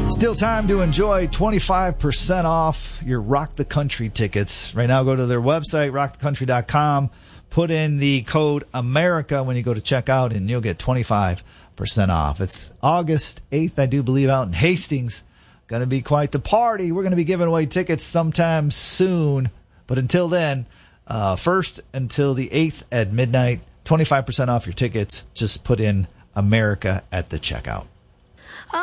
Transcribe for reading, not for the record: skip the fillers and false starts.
Still time to enjoy 25% off your Rock the Country tickets. Right now, go to their website, rockthecountry.com. Put in the code America when you go to checkout, and you'll get 25% off. It's August 8th, I do believe, out in Hastings. Going to be quite the party. We're going to be giving away tickets sometime soon. But until then, first until the 8th at midnight, 25% off your tickets. Just put in America at the checkout.